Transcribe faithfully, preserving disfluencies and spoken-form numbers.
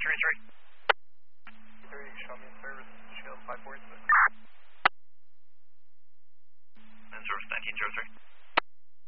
three three. three, show me service, Shield five forty-six. And service nineteen zero three.